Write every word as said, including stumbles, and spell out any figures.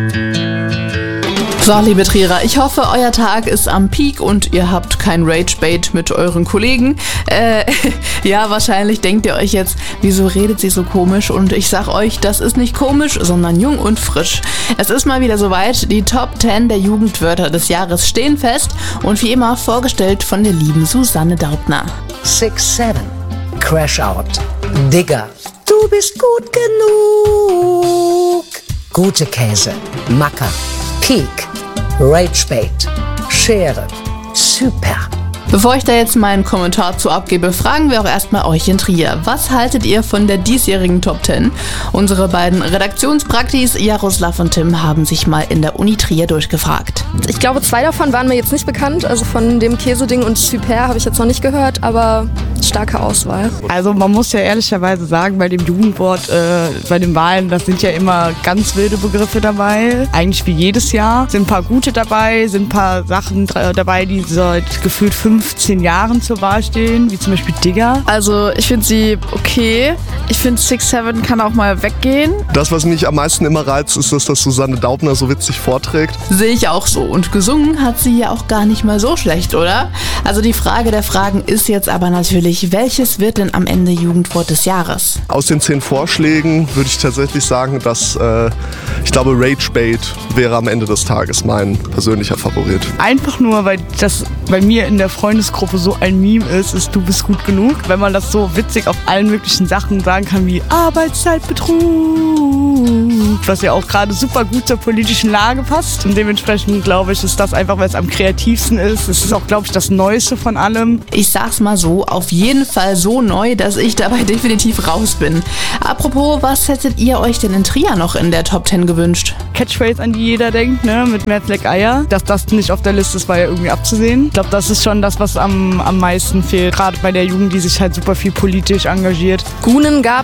So, liebe Trierer, ich hoffe, euer Tag ist am Peak und ihr habt kein Rage-Bait mit euren Kollegen. Äh, ja, wahrscheinlich denkt ihr euch jetzt, wieso redet sie so komisch? Und ich sag euch, das ist nicht komisch, sondern jung und frisch. Es ist mal wieder soweit, die Top zehn der Jugendwörter des Jahres stehen fest und wie immer vorgestellt von der lieben Susanne Daubner. six seven, Crash Out, Digger, du bist gut genug, gute Käse, Macker, Peak, Rage-Bait, Schere, super. Bevor ich da jetzt meinen Kommentar zu abgebe, fragen wir auch erstmal euch in Trier. Was haltet ihr von der diesjährigen Top zehn? Unsere beiden Redaktionspraktis Jaroslav und Tim haben sich mal in der Uni Trier durchgefragt. Ich glaube, zwei davon waren mir jetzt nicht bekannt. Also von dem Käseding und Super habe ich jetzt noch nicht gehört, aber starke Auswahl. Also man muss ja ehrlicherweise sagen, bei dem Jugendwort, äh, bei den Wahlen, das sind ja immer ganz wilde Begriffe dabei. Eigentlich wie jedes Jahr. Sind ein paar gute dabei, sind ein paar Sachen dabei, die seit gefühlt fünfzehn Jahren zur Wahl stehen, wie zum Beispiel Digger. Also ich finde sie okay. Ich finde six seven kann auch mal weggehen. Das, was mich am meisten immer reizt, ist, dass das Susanne Daubner so witzig vorträgt. Sehe ich auch so. Und gesungen hat sie ja auch gar nicht mal so schlecht, oder? Also die Frage der Fragen ist jetzt aber natürlich, welches wird denn am Ende Jugendwort des Jahres? Aus den zehn Vorschlägen würde ich tatsächlich sagen, dass äh, ich glaube, Rage-Bait wäre am Ende des Tages mein persönlicher Favorit. Einfach nur, weil das bei mir in der Freundesgruppe so ein Meme ist, ist du bist gut genug. Wenn man das so witzig auf allen möglichen Sachen sagen kann wie Arbeitszeitbetrug, was ja auch gerade super gut zur politischen Lage passt. Und dementsprechend glaube ich, ist das einfach, weil es am kreativsten ist. Es ist auch, glaube ich, das Neueste von allem. Ich sag's mal so, auf jeden Fall so neu, dass ich dabei definitiv raus bin. Apropos, was hättet ihr euch denn in Trier noch in der Top zehn gewünscht? Catchphrase, an die jeder denkt, ne, mit Mad Black Eier. Dass das nicht auf der Liste ist, war ja irgendwie abzusehen. Ich glaube, das ist schon das, was am, am meisten fehlt. Gerade bei der Jugend, die sich halt super viel politisch engagiert. Gunen gab